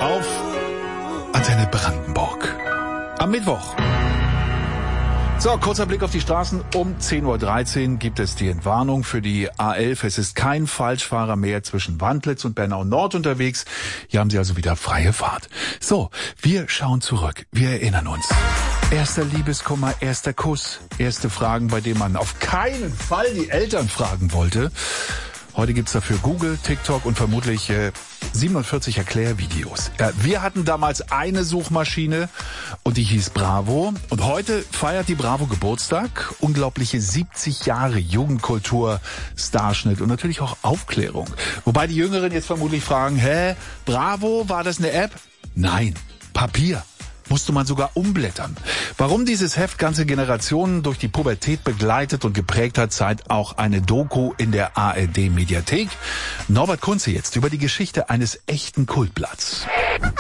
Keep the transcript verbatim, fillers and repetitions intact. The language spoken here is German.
auf Antenne Brandenburg. Am Mittwoch. So, kurzer Blick auf die Straßen. Um zehn Uhr dreizehn gibt es die Entwarnung für die A elf. Es ist kein Falschfahrer mehr zwischen Wandlitz und Bernau Nord unterwegs. Hier haben Sie also wieder freie Fahrt. So, wir schauen zurück. Wir erinnern uns. Erster Liebeskummer, erster Kuss. Erste Fragen, bei denen man auf keinen Fall die Eltern fragen wollte. Heute gibt's dafür Google, TikTok und vermutlich äh, siebenundvierzig Erklärvideos. Äh, wir hatten damals eine Suchmaschine und die hieß Bravo. Und heute feiert die Bravo Geburtstag. Unglaubliche siebzig Jahre Jugendkultur, Starschnitt und natürlich auch Aufklärung. Wobei die Jüngeren jetzt vermutlich fragen, hä, Bravo, war das eine App? Nein, Papier. Musste man sogar umblättern. Warum dieses Heft ganze Generationen durch die Pubertät begleitet und geprägt hat, zeigt auch eine Doku in der A R D Mediathek. Norbert Kunze jetzt über die Geschichte eines echten Kultblatts.